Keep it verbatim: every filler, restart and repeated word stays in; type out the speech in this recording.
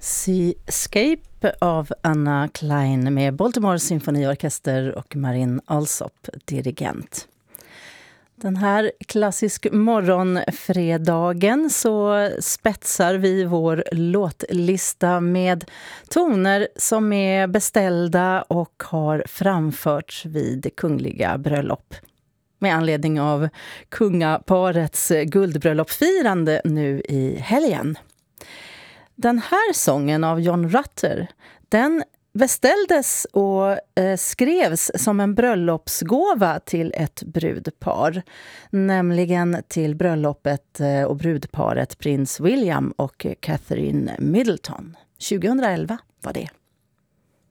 Seascape av Anna Klein med Baltimore Symfoniorkester och Marin Alsop, dirigent. Den här klassisk morgonfredagen så spetsar vi vår låtlista med toner som är beställda och har framförts vid kungliga bröllop. Med anledning av kungaparets guldbröllopfirande nu i helgen. Den här sången av John Rutter, den beställdes och eh, skrevs som en bröllopsgåva till ett brudpar. Nämligen till bröllopet eh, och brudparet prins William och Catherine Middleton. tjugohundraelva var det.